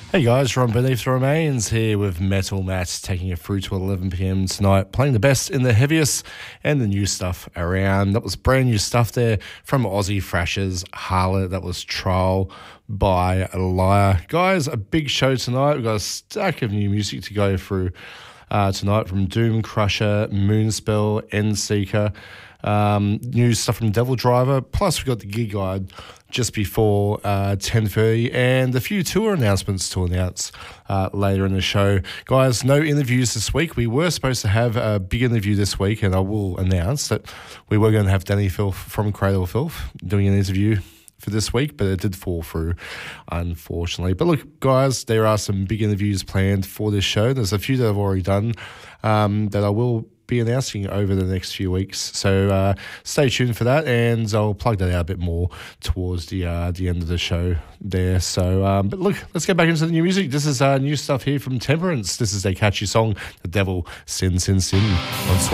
Hey guys, Ron Beneath the Remains here with Metal Matt, taking you through to 11 p.m. tonight, playing the best in the heaviest and the new stuff around. That was brand new stuff there from Aussie Thrashers, Harlot. That was Trial by Liar. Guys, a big show tonight. We've got a stack of new music to go through tonight from Doom Crusher, Moonspell, Endseeker. New stuff from Devil Driver, plus we've got the gig guide just before 10:30 and a few tour announcements to announce later in the show. Guys, no interviews this week. We were supposed to have a big interview this week, and I will announce that we were going to have Danny Filth from Cradle of Filth doing an interview for this week, but it did fall through, unfortunately. But look, guys, there are some big interviews planned for this show. There's a few that I've already done that I will be announcing over the next few weeks. So stay tuned for that, and I'll plug that out a bit more towards the end of the show there. So, but look, let's get back into the new music. This is new stuff here from Temperance. This is their catchy song, The Devil Sin Sin Sin on